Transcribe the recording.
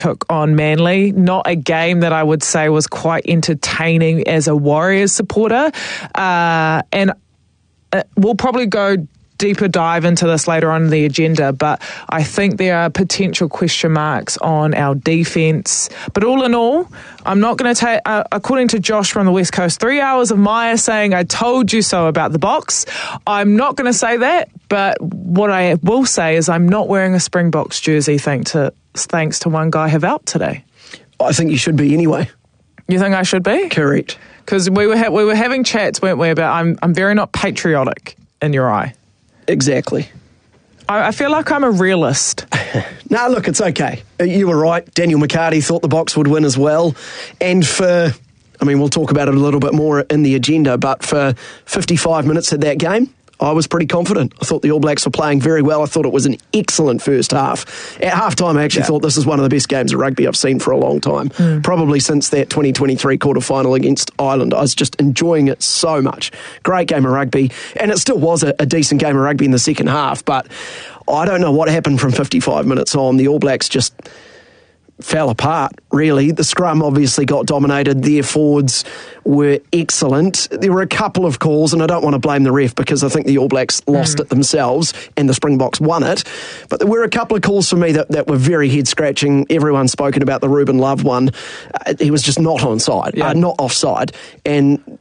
took on Manly. Not a game that I would say was quite entertaining as a Warriors supporter. And we'll probably go deeper dive into this later on in the agenda, but I think there are potential question marks on our defence. But all in all, I'm not going to take, according to Josh from the West Coast, 3 hours of Maya saying, I told you so about the Boks. I'm not going to say that, but what I will say is I'm not wearing a Springboks jersey thanks to one guy have out today. I think you should be anyway. You think I should be? Correct. Because we were having chats, weren't we, about I'm very not patriotic in your eye. Exactly. I feel like I'm a realist. No, look, it's okay. You were right. Daniel McCarty thought the Boks would win as well. And we'll talk about it a little bit more in the agenda, but for 55 minutes of that game, I was pretty confident. I thought the All Blacks were playing very well. I thought it was an excellent first half. At halftime, I actually thought this is one of the best games of rugby I've seen for a long time. Probably since that 2023 quarterfinal against Ireland. I was just enjoying it so much. Great game of rugby. And it still was a decent game of rugby in the second half. But I don't know what happened from 55 minutes on. The All Blacks just fell apart, really. The scrum obviously got dominated. Their forwards were excellent. There were a couple of calls, and I don't want to blame the ref because I think the All Blacks lost it themselves and the Springboks won it. But there were a couple of calls for me that were very head-scratching. Everyone's spoken about the Ruben Love one. He was just not onside, not offside. And